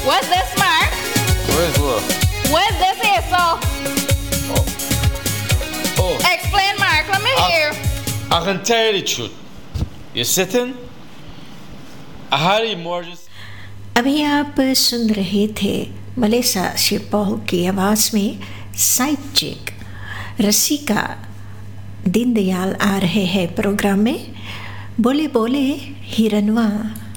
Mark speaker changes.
Speaker 1: What's this, Mark?
Speaker 2: Where's what?
Speaker 1: What's this here, so?
Speaker 2: Oh,
Speaker 1: Explain, Mark. Let me hear.
Speaker 2: I can tell you the truth. You're sitting. I had an emergency.
Speaker 3: अभी आप सुन रहे थे मलेसा शिरपॉल की आवाज़ में side check. रसिका दीनदयाल आ रहे हैं programme में। बोले बोले हिरनवा।